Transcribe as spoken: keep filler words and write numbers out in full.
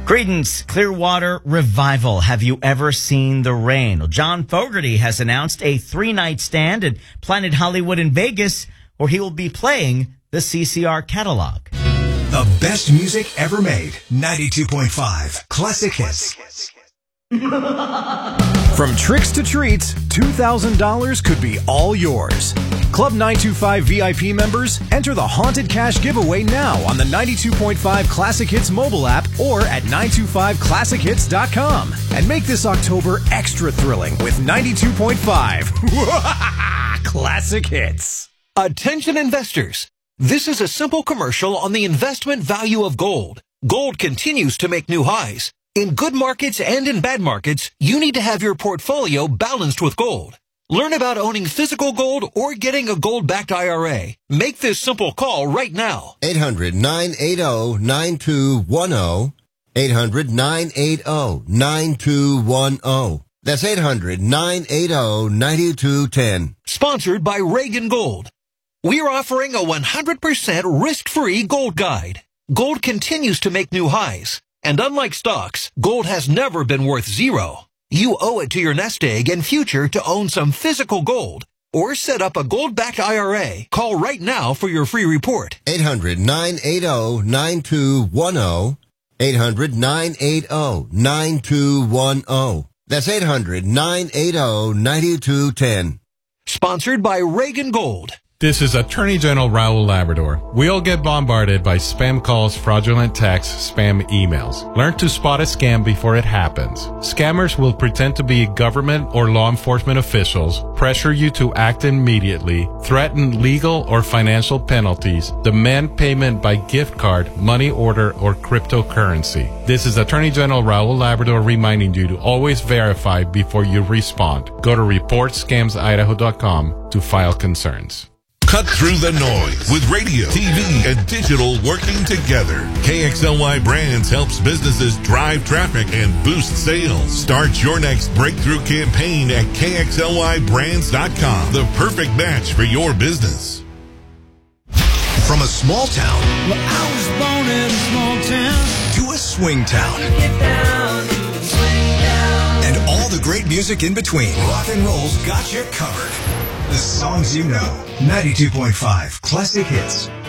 Creedence Clearwater Revival. Have you ever seen the rain? Well, John Fogerty has announced a three-night stand at Planet Hollywood in Vegas, where he will be playing the C C R catalog. The best music ever made. ninety-two point five Classic Hits. From tricks to treats, two thousand dollars could be all yours. Club nine two five V I P members, enter the Haunted Cash giveaway now on the ninety-two point five Classic Hits mobile app or at nine two five classic hits dot com. And make this October extra thrilling with ninety-two point five Classic Hits. Attention investors. This is a simple commercial on the investment value of gold. Gold continues to make new highs. In good markets and in bad markets, you need to have your portfolio balanced with gold. Learn about owning physical gold or getting a gold-backed I R A. Make this simple call right now. eight hundred, nine eight zero, nine two one zero. eight hundred, nine eight zero, nine two one zero. That's eight hundred, nine eight zero, nine two one zero. Sponsored by Reagan Gold. We're offering a one hundred percent risk-free gold guide. Gold continues to make new highs. And unlike stocks, gold has never been worth zero. You owe it to your nest egg and future to own some physical gold or set up a gold-backed I R A. Call right now for your free report. eight hundred, nine eight zero, nine two one zero. eight hundred, nine eight zero, nine two one zero. That's eight hundred, nine eight zero, nine two one zero. Sponsored by Reagan Gold. This is Attorney General Raul Labrador. We all get bombarded by spam calls, fraudulent texts, spam emails. Learn to spot a scam before it happens. Scammers will pretend to be government or law enforcement officials, pressure you to act immediately, threaten legal or financial penalties, demand payment by gift card, money order, or cryptocurrency. This is Attorney General Raul Labrador reminding you to always verify before you respond. Go to report scams idaho dot com to file concerns. Cut through the noise with radio, T V, and digital working together. K X L Y Brands helps businesses drive traffic and boost sales. Start your next breakthrough campaign at K X L Y brands dot com. The perfect match for your business. From a small town well, I was born in a small town to a swing town. Get down, swing down. And all the great music in between. Rock and roll's got you covered. The songs you know. ninety-two point five Classic Hits.